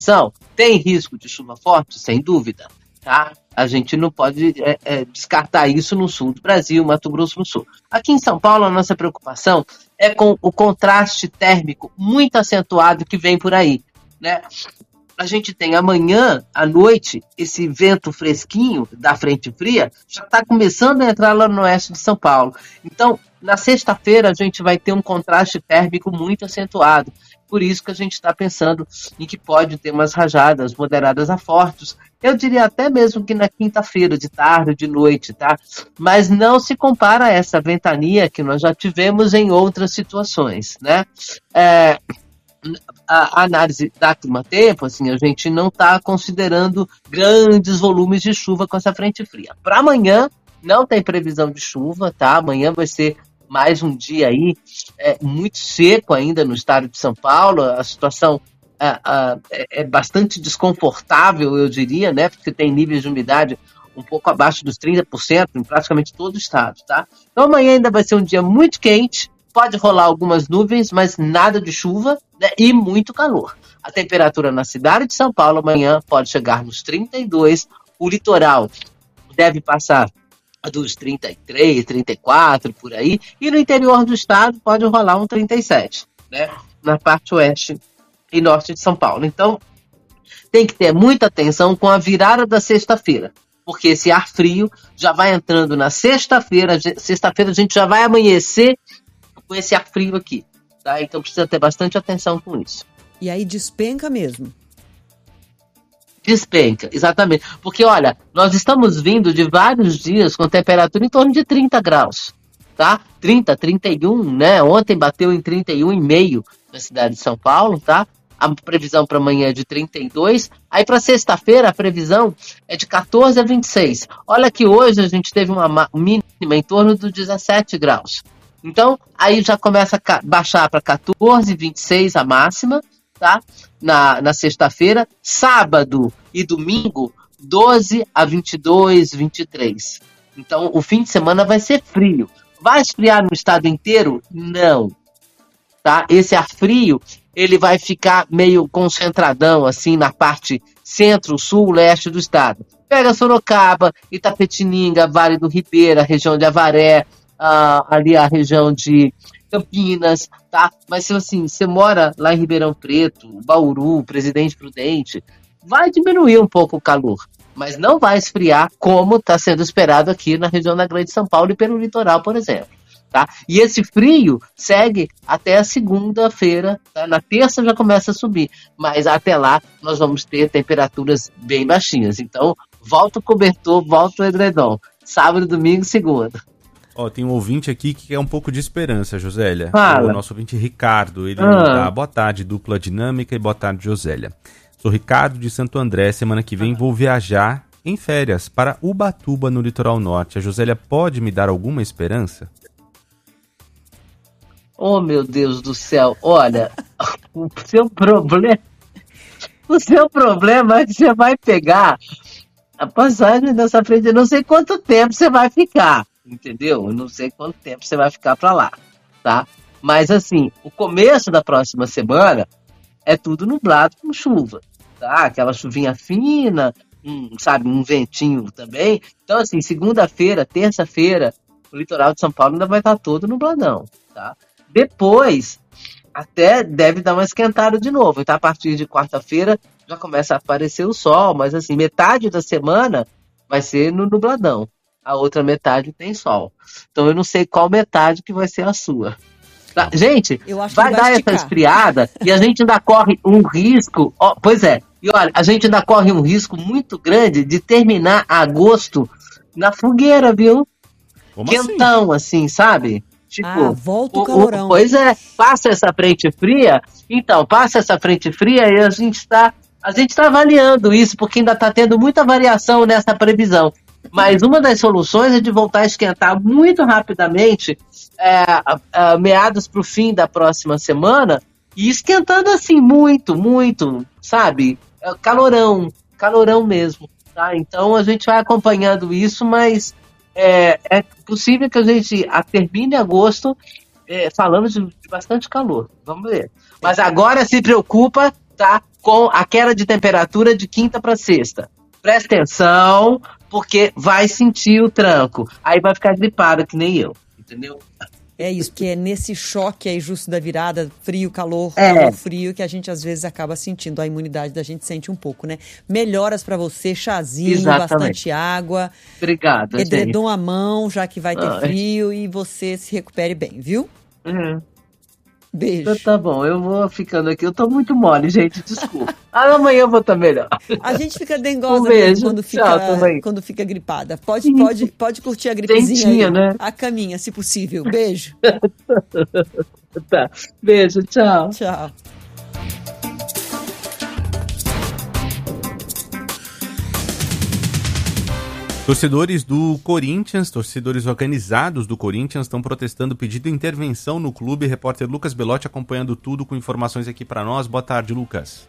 Tem risco de chuva forte? Sem dúvida, tá? A gente não pode descartar isso no sul do Brasil, Mato Grosso do Sul. Aqui em São Paulo, a nossa preocupação é com o contraste térmico muito acentuado que vem por aí, né? A gente tem amanhã, à noite, esse vento fresquinho da frente fria já está começando a entrar lá no oeste de São Paulo. Então, na sexta-feira, a gente vai ter um contraste térmico muito acentuado. Por isso que a gente está pensando em que pode ter umas rajadas moderadas a fortes. Eu diria até mesmo que na quinta-feira, de tarde, de noite, tá? Mas não se compara a essa ventania que nós já tivemos em outras situações, né? A análise da Climatempo, assim, a gente não está considerando grandes volumes de chuva com essa frente fria. Para amanhã, não tem previsão de chuva, tá? Amanhã vai ser mais um dia aí muito seco ainda no estado de São Paulo. A situação é bastante desconfortável, eu diria, né? Porque tem níveis de umidade um pouco abaixo dos 30% em praticamente todo o estado, tá? Então amanhã ainda vai ser um dia muito quente, pode rolar algumas nuvens, mas nada de chuva, né? E muito calor. A temperatura na cidade de São Paulo amanhã pode chegar nos 32, o litoral deve passar dos 33, 34, por aí, e no interior do estado pode rolar um 37, né? Na parte oeste e norte de São Paulo. Então, tem que ter muita atenção com a virada da sexta-feira, porque esse ar frio já vai entrando na sexta-feira. Sexta-feira a gente já vai amanhecer com esse ar frio aqui, tá? Então precisa ter bastante atenção com isso. E aí despenca mesmo. Despenca, exatamente. Porque, olha, nós estamos vindo de vários dias com temperatura em torno de 30 graus, tá? 30, 31, né? Ontem bateu em 31,5 na cidade de São Paulo, tá? A previsão para amanhã é de 32. Aí para sexta-feira a previsão é de 14 a 26. Olha que hoje a gente teve uma mínima em torno dos 17 graus. Então, aí já começa a baixar para 14, 26 a máxima, tá? Na sexta-feira. Sábado e domingo, 12 a 22, 23. Então, o fim de semana vai ser frio. Vai esfriar no estado inteiro? Não. Tá? Esse ar frio, ele vai ficar meio concentradão, assim, na parte centro, sul, leste do estado. Pega Sorocaba, Itapetininga, Vale do Ribeira, região de Avaré, ali a região de Campinas, tá? Mas se assim, você mora lá em Ribeirão Preto, Bauru, Presidente Prudente, vai diminuir um pouco o calor, mas não vai esfriar como está sendo esperado aqui na região da Grande São Paulo e pelo litoral, por exemplo. Tá? E esse frio segue até a segunda-feira, tá? Na terça já começa a subir, mas até lá nós vamos ter temperaturas bem baixinhas. Então, volta o cobertor, volta o edredom. Sábado, domingo, segunda. Tem um ouvinte aqui que quer um pouco de esperança, Josélia. Fala. O nosso ouvinte Ricardo, ele nos dá boa tarde, dupla dinâmica, e boa tarde, Josélia. Sou Ricardo de Santo André, semana que vem vou viajar em férias para Ubatuba, no litoral norte. A Josélia pode me dar alguma esperança? Oh, meu Deus do céu, olha, o seu problema é que você vai pegar a passagem dessa frente, eu não sei quanto tempo você vai ficar, entendeu? Eu não sei quanto tempo você vai ficar para lá, tá? Mas assim, o começo da próxima semana é tudo nublado com chuva, tá? Aquela chuvinha fina, um ventinho também. Então assim, segunda-feira, terça-feira, o litoral de São Paulo ainda vai estar todo nubladão, tá? Depois, até deve dar uma esquentada de novo. Então, a partir de quarta-feira, já começa a aparecer o sol. Mas, assim, metade da semana vai ser no nubladão. A outra metade tem sol. Então, eu não sei qual metade que vai ser a sua. Tá? Gente, vai dar essa esfriada e a gente ainda corre um risco... pois é. E, olha, a gente ainda corre um risco muito grande de terminar agosto na fogueira, viu? Como quentão, assim, sabe? Tipo, volta o calorão. Pois é, passa essa frente fria, e a gente tá avaliando isso, porque ainda tá tendo muita variação nessa previsão. Mas uma das soluções é de voltar a esquentar muito rapidamente, meados pro fim da próxima semana, e esquentando assim muito, muito, sabe? Calorão mesmo, tá? Então a gente vai acompanhando isso, mas é possível que a gente termine agosto falando de bastante calor. Vamos ver. Mas agora se preocupa, tá? Com a queda de temperatura de quinta para sexta. Presta atenção, porque vai sentir o tranco. Aí vai ficar gripado, que nem eu, entendeu? É isso, que é nesse choque aí justo da virada, frio, calor, calor, frio, que a gente às vezes acaba sentindo, a imunidade da gente sente um pouco, né? Melhoras pra você, chazinho, Exatamente. Bastante água. Obrigado, edredom à mão, já que vai ter frio, e você se recupere bem, viu? Beijo. Então tá bom, eu vou ficando aqui. Eu tô muito mole, gente, desculpa. Amanhã eu vou estar melhor. A gente fica dengosa beijo. quando fica gripada. Pode curtir a gripezinha Dentinha, aí. né? A caminha, se possível. Beijo. Tá. Beijo, tchau. Tchau. Torcedores do Corinthians, torcedores organizados do Corinthians estão protestando pedido de intervenção no clube. Repórter Lucas Belotti acompanhando tudo com informações aqui para nós. Boa tarde, Lucas.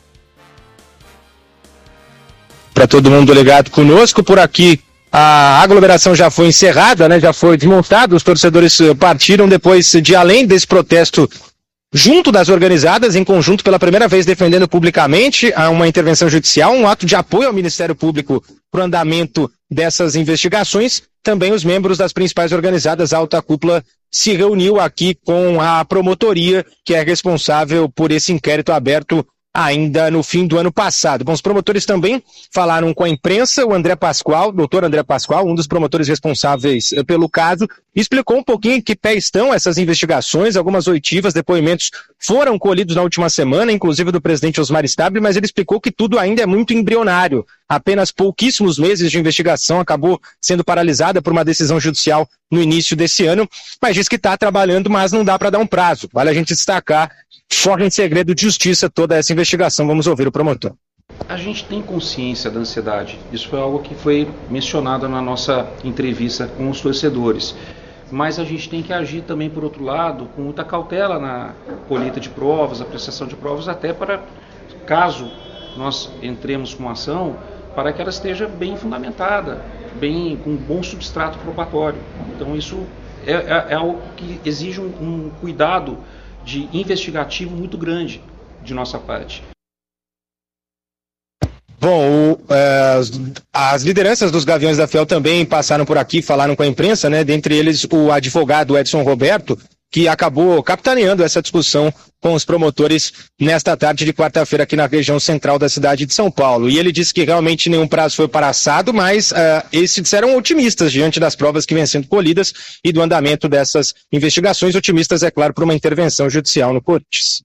Para todo mundo ligado conosco, por aqui a aglomeração já foi encerrada, né? Já foi desmontada, os torcedores partiram depois de, além desse protesto junto das organizadas, em conjunto pela primeira vez defendendo publicamente uma intervenção judicial, um ato de apoio ao Ministério Público para o andamento dessas investigações. Também os membros das principais organizadas, a alta cúpula, se reuniu aqui com a promotoria que é responsável por esse inquérito aberto ainda no fim do ano passado. Bom, os promotores também falaram com a imprensa. O André Pascoal, doutor André Pascoal, um dos promotores responsáveis pelo caso, explicou um pouquinho em que pé estão essas investigações. Algumas oitivas, depoimentos foram colhidos na última semana, inclusive do presidente Osmar Stabile, mas ele explicou que tudo ainda é muito embrionário. Apenas pouquíssimos meses de investigação, acabou sendo paralisada por uma decisão judicial no início desse ano, mas diz que está trabalhando, mas não dá para dar um prazo. Vale a gente destacar, corre em segredo de justiça toda essa investigação. Vamos ouvir o promotor. A gente tem consciência da ansiedade. Isso foi algo que foi mencionado na nossa entrevista com os torcedores. Mas a gente tem que agir também, por outro lado, com muita cautela na colheita de provas, apreciação de provas, até para, caso nós entremos com uma ação, para que ela esteja bem fundamentada, com um bom substrato probatório. Então isso é algo que exige um cuidado investigativo muito grande de nossa parte. Bom, as lideranças dos Gaviões da Fiel também passaram por aqui, falaram com a imprensa, né? Dentre eles o advogado Edson Roberto, que acabou capitaneando essa discussão com os promotores nesta tarde de quarta-feira aqui na região central da cidade de São Paulo. E ele disse que realmente nenhum prazo foi passado, mas eles se disseram otimistas diante das provas que vêm sendo colhidas e do andamento dessas investigações. Otimistas, é claro, por uma intervenção judicial no Corinthians.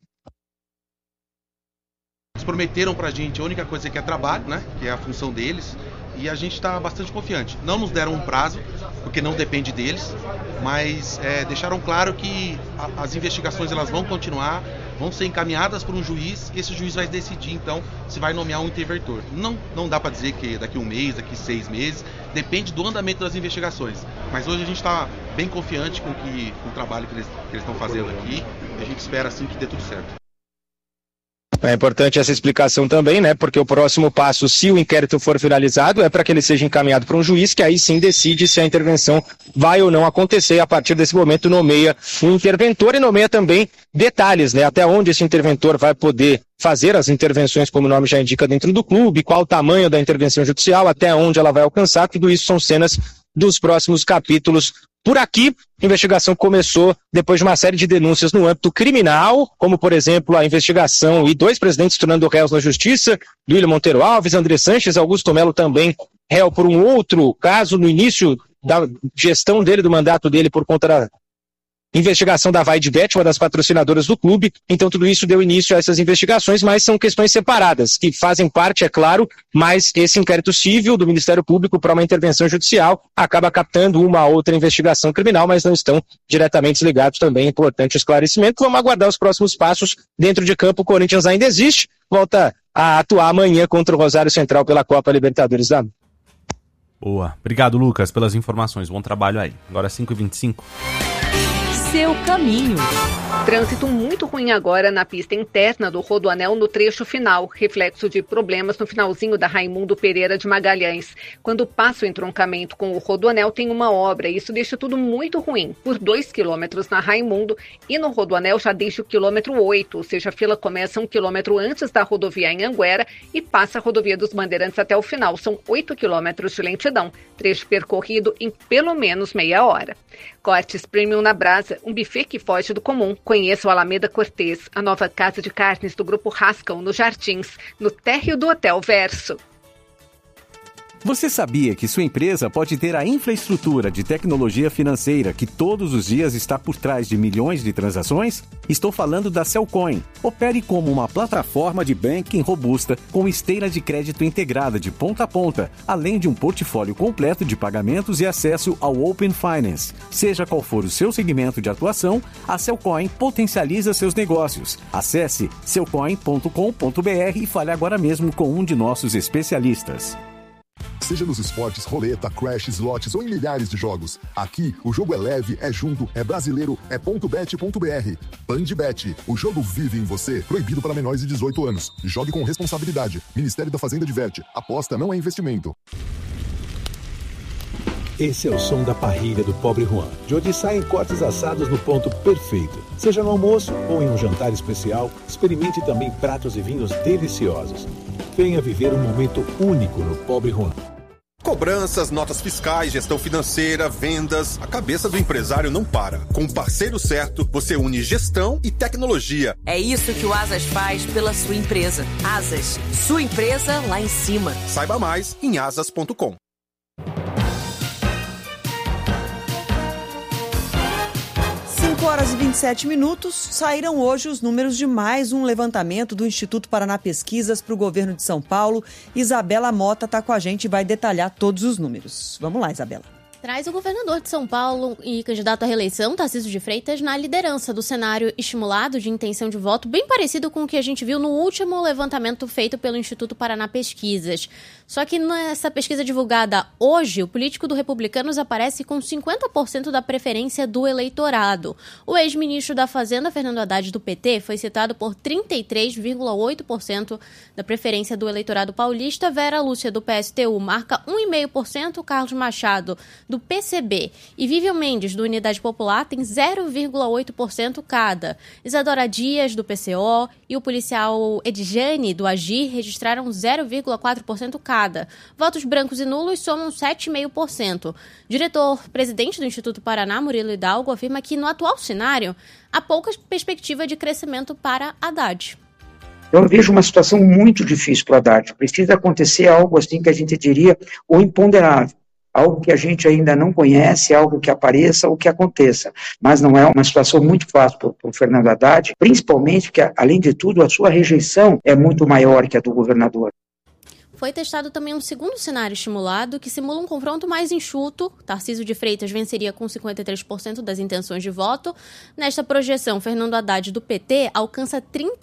Eles prometeram pra gente a única coisa que é trabalho, né? Que é a função deles. E a gente está bastante confiante. Não nos deram um prazo, porque não depende deles, mas deixaram claro que as investigações elas vão continuar, vão ser encaminhadas por um juiz, e esse juiz vai decidir então se vai nomear um interventor. Não dá para dizer que daqui um mês, daqui 6 meses, depende do andamento das investigações. Mas hoje a gente está bem confiante com o trabalho que eles estão fazendo aqui, e a gente espera assim que dê tudo certo. É importante essa explicação também, né? Porque o próximo passo, se o inquérito for finalizado, é para que ele seja encaminhado para um juiz, que aí sim decide se a intervenção vai ou não acontecer. A partir desse momento nomeia um interventor e nomeia também detalhes, né? Até onde esse interventor vai poder fazer as intervenções, como o nome já indica, dentro do clube, qual o tamanho da intervenção judicial, até onde ela vai alcançar. Tudo isso são cenas dos próximos capítulos. Por aqui, a investigação começou depois de uma série de denúncias no âmbito criminal, como, por exemplo, a investigação e 2 presidentes se tornando réus na justiça, Duílio Monteiro Alves, André Sanches, Augusto Melo também réu por um outro caso no início da gestão dele, do mandato dele, por conta da investigação da Vaidbet, uma das patrocinadoras do clube. Então tudo isso deu início a essas investigações, mas são questões separadas, que fazem parte, é claro, mas esse inquérito civil do Ministério Público para uma intervenção judicial acaba captando uma outra investigação criminal, mas não estão diretamente ligados também. Importante esclarecimento. Vamos aguardar os próximos passos. Dentro de campo, o Corinthians ainda existe, volta a atuar amanhã contra o Rosário Central pela Copa Libertadores da América. Boa. Obrigado, Lucas, pelas informações. Bom trabalho aí. Agora 5h25. seu caminho. Trânsito muito ruim agora na pista interna do Rodoanel no trecho final, reflexo de problemas no finalzinho da Raimundo Pereira de Magalhães. Quando passa o entroncamento com o Rodoanel tem uma obra e isso deixa tudo muito ruim. Por 2 quilômetros na Raimundo e no Rodoanel já deixa o quilômetro 8, ou seja, a fila começa 1 quilômetro antes da rodovia em Anguera e passa a rodovia dos Bandeirantes até o final. São 8 quilômetros de lentidão, trecho percorrido em pelo menos meia hora. Cortes Premium na Brasa, um buffet que foge do comum. Conheça o Alameda Cortês, a nova casa de carnes do Grupo Rascão, nos Jardins, no térreo do Hotel Verso. Você sabia que sua empresa pode ter a infraestrutura de tecnologia financeira que todos os dias está por trás de milhões de transações? Estou falando da Cellcoin. Opere como uma plataforma de banking robusta com esteira de crédito integrada de ponta a ponta, além de um portfólio completo de pagamentos e acesso ao Open Finance. Seja qual for o seu segmento de atuação, a Cellcoin potencializa seus negócios. Acesse cellcoin.com.br e fale agora mesmo com um de nossos especialistas. Seja nos esportes, roleta, crash, slots ou em milhares de jogos. Aqui, o jogo é leve, é junto, é brasileiro, é .bet.br. Bandbet, o jogo vive em você. Proibido para menores de 18 anos. Jogue com responsabilidade. Ministério da Fazenda diverte. Aposta não é investimento. Esse é o som da parrilha do Pobre Juan, de onde saem cortes assados no ponto perfeito. Seja no almoço ou em um jantar especial, experimente também pratos e vinhos deliciosos. Venha viver um momento único no Pobre Juan. Cobranças, notas fiscais, gestão financeira, vendas. A cabeça do empresário não para. Com o parceiro certo, você une gestão e tecnologia. É isso que o Asas faz pela sua empresa. Asas, sua empresa lá em cima. Saiba mais em asas.com. 5 horas e 27 minutos, saíram hoje os números de mais um levantamento do Instituto Paraná Pesquisas para o governo de São Paulo. Isabela Mota está com a gente e vai detalhar todos os números. Vamos lá, Isabela. Traz o governador de São Paulo e candidato à reeleição, Tarcísio de Freitas, na liderança do cenário estimulado de intenção de voto, bem parecido com o que a gente viu no último levantamento feito pelo Instituto Paraná Pesquisas. Só que nessa pesquisa divulgada hoje, o político do Republicanos aparece com 50% da preferência do eleitorado. O ex-ministro da Fazenda, Fernando Haddad, do PT, foi citado por 33,8% da preferência do eleitorado paulista. Vera Lúcia, do PSTU, marca 1,5%. Carlos Machado, do PCB, e Vivian Mendes, do Unidade Popular, tem 0,8% cada. Isadora Dias, do PCO, e o policial Edjane, do Agir, registraram 0,4% cada. Votos brancos e nulos somam 7,5%. Diretor-presidente do Instituto Paraná, Murilo Hidalgo, afirma que no atual cenário há pouca perspectiva de crescimento para Haddad. Eu vejo uma situação muito difícil para o Haddad. Precisa acontecer algo assim que a gente diria o imponderável. Algo que a gente ainda não conhece, algo que apareça ou que aconteça. Mas não é uma situação muito fácil para o Fernando Haddad, principalmente porque, além de tudo, a sua rejeição é muito maior que a do governador. Foi testado também um segundo cenário estimulado que simula um confronto mais enxuto. Tarcísio de Freitas venceria com 53% das intenções de voto. Nesta projeção, Fernando Haddad, do PT, alcança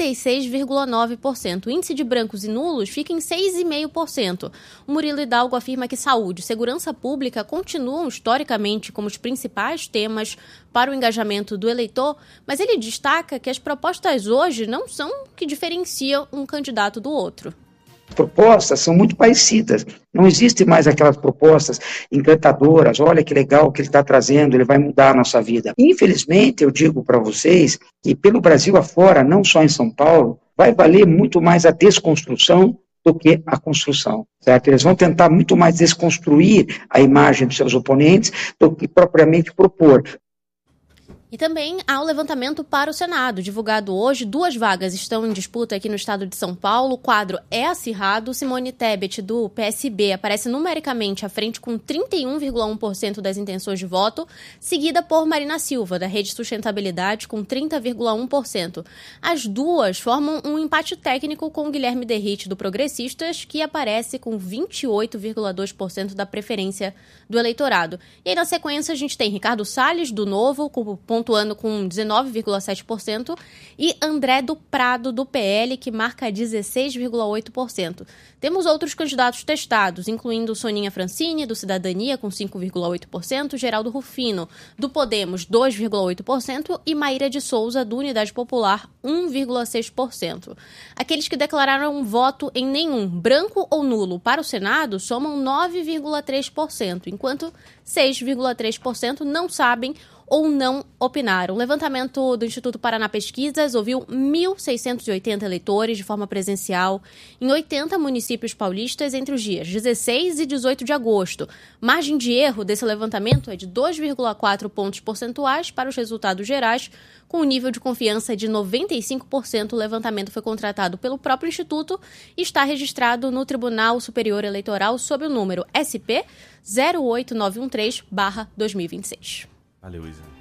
36,9%. O índice de brancos e nulos fica em 6,5%. O Murilo Hidalgo afirma que saúde e segurança pública continuam historicamente como os principais temas para o engajamento do eleitor, mas ele destaca que as propostas hoje não são o que diferenciam um candidato do outro. Propostas são muito parecidas, não existe mais aquelas propostas encantadoras, olha que legal que ele está trazendo, ele vai mudar a nossa vida. Infelizmente, eu digo para vocês que pelo Brasil afora, não só em São Paulo, vai valer muito mais a desconstrução do que a construção, certo? Eles vão tentar muito mais desconstruir a imagem dos seus oponentes do que propriamente propor. E também há o levantamento para o Senado. Divulgado hoje, 2 vagas estão em disputa aqui no estado de São Paulo. O quadro é acirrado. Simone Tebet, do PSB, aparece numericamente à frente com 31,1% das intenções de voto, seguida por Marina Silva, da Rede Sustentabilidade, com 30,1%. As duas formam um empate técnico com Guilherme Derrite, do Progressistas, que aparece com 28,2% da preferência do eleitorado. E aí, na sequência, a gente tem Ricardo Salles, do Novo, com pontuando com 19,7%, e André do Prado, do PL, que marca 16,8%. Temos outros candidatos testados, incluindo Soninha Francini, do Cidadania, com 5,8%, Geraldo Rufino, do Podemos, 2,8%, e Maíra de Souza, do Unidade Popular, 1,6%. Aqueles que declararam voto em nenhum, branco ou nulo, para o Senado somam 9,3%, enquanto 6,3% não sabem ou não opinaram. O levantamento do Instituto Paraná Pesquisas ouviu 1.680 eleitores de forma presencial em 80 municípios paulistas entre os dias 16 e 18 de agosto. Margem de erro desse levantamento é de 2,4 pontos percentuais para os resultados gerais, com um nível de confiança de 95%. O levantamento foi contratado pelo próprio Instituto e está registrado no Tribunal Superior Eleitoral sob o número SP 08913/2026. Valeu, Isa.